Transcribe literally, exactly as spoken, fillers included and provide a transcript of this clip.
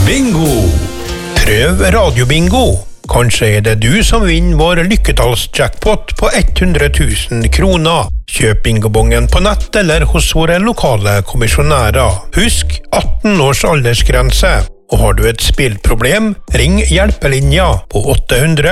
Bingo! Prøv radiobingo. Kanskje er det du som vinner vår lykketallsjackpot på hundre tusen kroner. Kjøp bingobongen på nett eller hos våre lokale kommisjonærer. Husk atten års aldersgrense. Og har du et spillproblem, ring hjelpelinja på åtte hundre